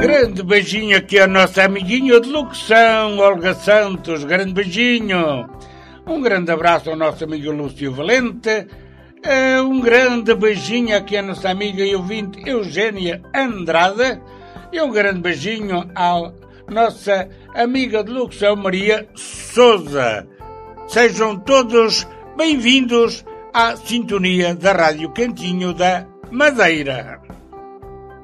Grande beijinho aqui à nossa amiguinha de locução, Olga Santos. Grande beijinho. Um grande abraço ao nosso amigo Lúcio Valente. Um grande beijinho aqui à nossa amiga e ouvinte Eugénia Andrade. E um grande beijinho à nossa amiga de locução Maria Souza. Sejam todos bem-vindos à sintonia da Rádio Cantinho da Madeira.